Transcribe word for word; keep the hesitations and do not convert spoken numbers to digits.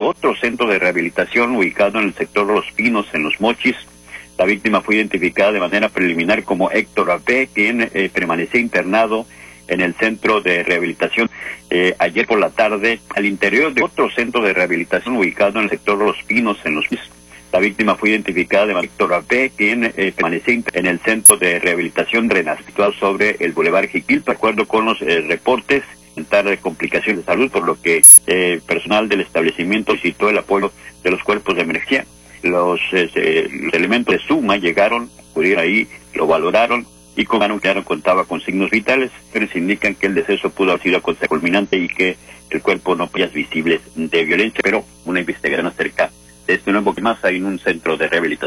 otro centro de rehabilitación ubicado en el sector Los Pinos, en Los Mochis. La víctima fue identificada de manera preliminar como Héctor A P, quien eh, permanecía internado en el centro de rehabilitación eh, ayer por la tarde, al interior de otro centro de rehabilitación ubicado en el sector Los Pinos, en Los Pinos. La víctima fue identificada de Héctor A P, quien eh, permanecía en el centro de rehabilitación Renas, situado sobre el Boulevard Jiquilpa. De acuerdo con los eh, reportes, de complicaciones de salud, por lo que eh, personal del establecimiento solicitó el apoyo de los cuerpos de emergencia. Los, eh, los elementos de SUMA llegaron, acudieron ahí, lo valoraron y como que contaba con signos vitales, pero se indican que el deceso pudo haber sido a causa culminante y que el cuerpo no había visibles de violencia, pero una investigación acerca de esto y un poco más hay en un centro de rehabilitación.